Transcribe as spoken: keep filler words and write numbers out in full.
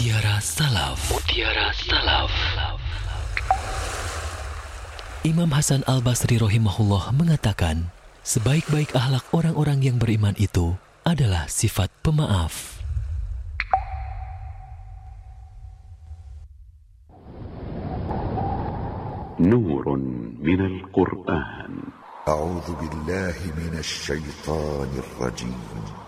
Mutiara Salaf. Mutiara Salaf. Imam Hasan Al-Basri rahimahullah mengatakan, sebaik-baik akhlak orang-orang yang beriman itu adalah sifat pemaaf. Nurun minal Qur'an. A'udzu billahi minasy syaithanir rajim.